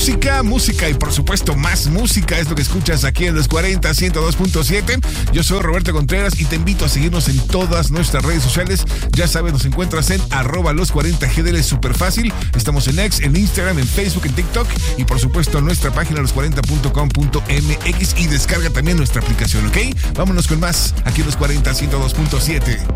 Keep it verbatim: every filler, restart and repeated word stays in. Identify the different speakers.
Speaker 1: música, música y por supuesto más música es lo que escuchas aquí en Los cuarenta, ciento dos punto siete. Yo soy Roberto Contreras y te invito a seguirnos en todas nuestras redes sociales. Ya sabes, nos encuentras en arroba los cuarenta G D L, es súper fácil. Estamos en X, en Instagram, en Facebook, en TikTok y por supuesto en nuestra página los cuarenta punto com punto m x y descarga también nuestra aplicación, ¿ok? Vámonos con más aquí en Los cuarenta, ciento dos punto siete.